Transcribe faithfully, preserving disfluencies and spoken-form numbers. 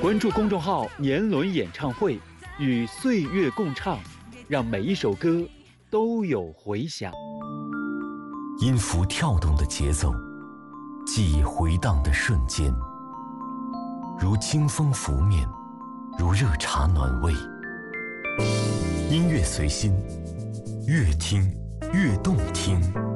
关注公众号“年轮演唱会”，与岁月共唱，让每一首歌都有回响。 音符跳动的节奏，记忆回荡的瞬间，如清风拂面，如热茶暖胃。音乐随心，越听越动听。